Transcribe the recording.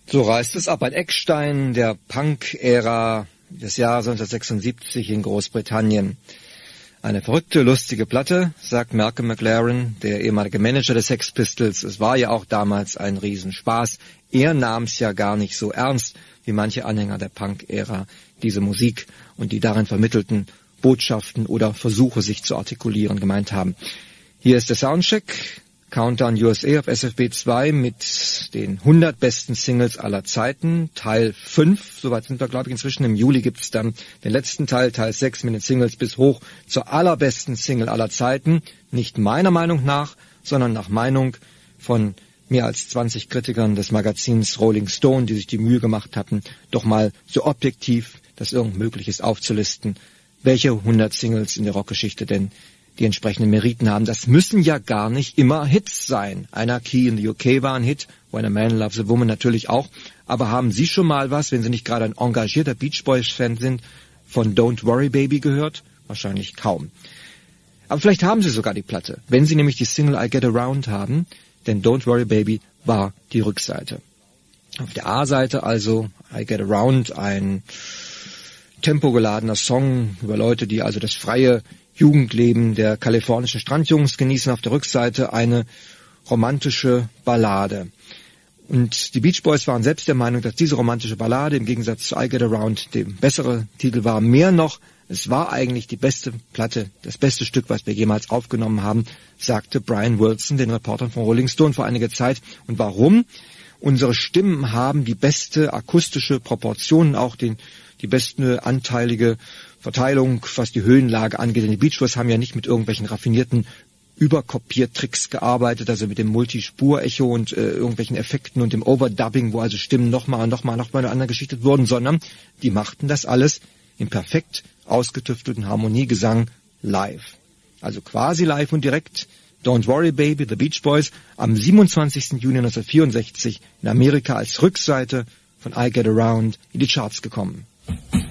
So reist es ab. Ein Eckstein der Punk-Ära des Jahres 1976 in Großbritannien. Eine verrückte, lustige Platte, sagt Malcolm McLaren, der ehemalige Manager des Sex Pistols. Es war ja auch damals ein Riesenspaß. Er nahm es ja gar nicht so ernst, wie manche Anhänger der Punk-Ära diese Musik und die darin vermittelten Botschaften oder Versuche, sich zu artikulieren, gemeint haben. Hier ist der Soundcheck. Countdown USA auf SFB 2 mit den 100 besten Singles aller Zeiten, Teil 5, soweit sind wir, glaube ich, inzwischen. Im Juli gibt's dann den letzten Teil, Teil 6 mit den Singles bis hoch zur allerbesten Single aller Zeiten. Nicht meiner Meinung nach, sondern nach Meinung von mehr als 20 Kritikern des Magazins Rolling Stone, die sich die Mühe gemacht hatten, doch mal so objektiv das irgend möglich ist aufzulisten, welche 100 Singles in der Rockgeschichte denn die entsprechenden Meriten haben. Das müssen ja gar nicht immer Hits sein. Anarchy in the UK war ein Hit, When a Man Loves a Woman natürlich auch. Aber haben Sie schon mal was, wenn Sie nicht gerade ein engagierter Beach Boys-Fan sind, von Don't Worry Baby gehört? Wahrscheinlich kaum. Aber vielleicht haben Sie sogar die Platte, wenn Sie nämlich die Single I Get Around haben, denn Don't Worry Baby war die Rückseite. Auf der A-Seite also I Get Around, ein tempogeladener Song über Leute, die also das freie Jugendleben der kalifornischen Strandjungs genießen. Auf der Rückseite eine romantische Ballade. Und die Beach Boys waren selbst der Meinung, dass diese romantische Ballade im Gegensatz zu I Get Around der bessere Titel war. Mehr noch, es war eigentlich die beste Platte, das beste Stück, was wir jemals aufgenommen haben, sagte Brian Wilson, den Reportern von Rolling Stone vor einiger Zeit. Und warum? Unsere Stimmen haben die beste akustische Proportionen, auch die beste anteilige Verteilung, was die Höhenlage angeht. Denn die Beach Boys haben ja nicht mit irgendwelchen raffinierten Überkopiertricks gearbeitet, also mit dem Multispur-Echo und irgendwelchen Effekten und dem Overdubbing, wo also Stimmen nochmal aneinander geschichtet wurden, sondern die machten das alles im perfekt ausgetüftelten Harmoniegesang live. Also quasi live und direkt. Don't Worry Baby, The Beach Boys, am 27. Juni 1964 in Amerika als Rückseite von I Get Around in die Charts gekommen.